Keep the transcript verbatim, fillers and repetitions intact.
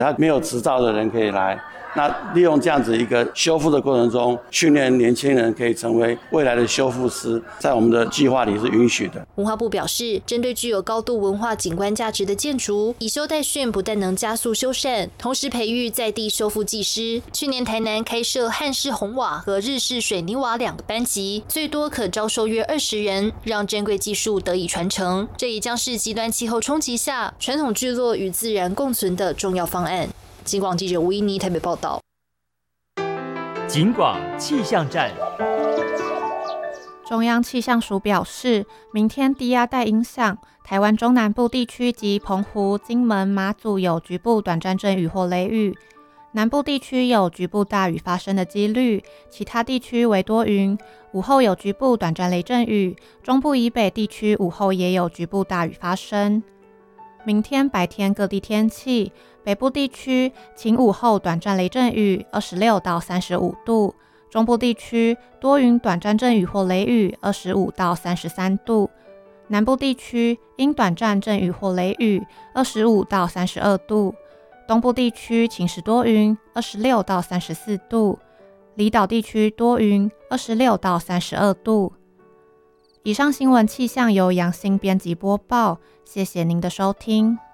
他没有执照的人可以来。那利用这样子一个修复的过程中，训练年轻人可以成为未来的修复师，在我们的计划里是允许的。 文化部表示，针对具有高度文化景观价值的建筑，以修代训不但能加速修缮，同时培育在地修复技师。去年台南开设汉式红瓦和日式水泥瓦两个班级，最多可招收约二十人，让珍贵技术得以传承。这也将是极端气候冲击下传统聚落与自然共存的重要方案。警广记者吴依妮台北报道。 警广气象站。 中央气象署表示，明天低压带影响台湾中南部地区及澎湖、金门、马祖有局部短暂阵雨或雷雨，南部地区有局部大雨发生的几率，其他地区为多云，午后有局部短暂雷阵雨，中部以北地区午后也有局部大雨发生。明天白天各地天气，北部地区晴午后短暂雷阵雨，二十六到三十五度；中部地区多云短暂阵雨或雷雨，二十五到三十三度；南部地区因短暂阵雨或雷雨，二十五到三十二度；东部地区晴时多云，二十六到三十四度；离岛地区多云，二十六到三十二度。以上新闻气象由杨欣编辑播报，谢谢您的收听。